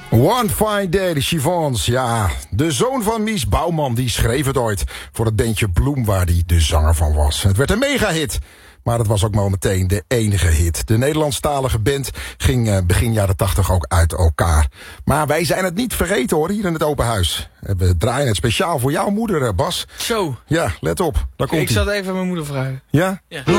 One Fine Day, de Chiffons. Ja, de zoon van Mies Bouwman, die schreef het ooit voor het bandje Bloem, waar hij de zanger van was. Het werd een megahit, maar het was ook maar meteen de enige hit. De Nederlandstalige band ging begin jaren 80 ook uit elkaar. Maar wij zijn het niet vergeten hoor, hier in het Open Huis. We draaien het speciaal voor jouw moeder, Bas. Zo. Ja, let op, daar komt Ik zat even aan mijn moeder vragen. Ja? Ja.